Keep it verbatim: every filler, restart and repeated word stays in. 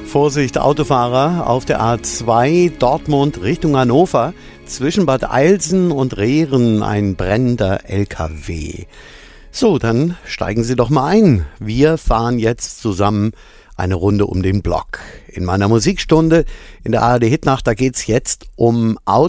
Vorsicht, Autofahrer auf der A zwei Dortmund Richtung Hannover. Zwischen Bad Eilsen und Rehren ein brennender L K W. So, dann steigen Sie doch mal ein. Wir fahren jetzt zusammen eine Runde um den Block. In meiner Musikstunde in der A R D Hitnacht, da geht's jetzt um Autos.